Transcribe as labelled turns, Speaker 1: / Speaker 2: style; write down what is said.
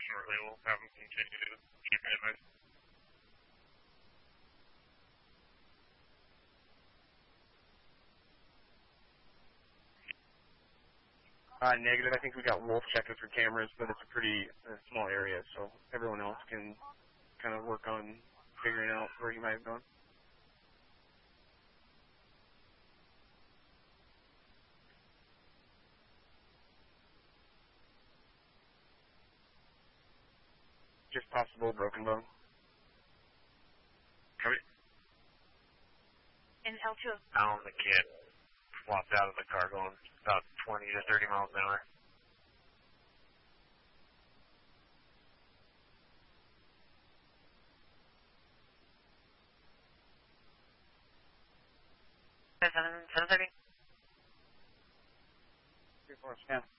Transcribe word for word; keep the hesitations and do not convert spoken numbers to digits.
Speaker 1: shortly. We'll have them continue to keep it advice.
Speaker 2: Uh, negative. I think we got Wolf checking for cameras, but it's a pretty uh, small area, so everyone else can kind of work on figuring out where he might have gone. Just possible broken bone.
Speaker 1: Copy.
Speaker 3: In L two.
Speaker 1: Alan, the kid, flopped out of the car going about twenty to thirty miles an hour.
Speaker 3: seven thirty.
Speaker 2: three four, scan.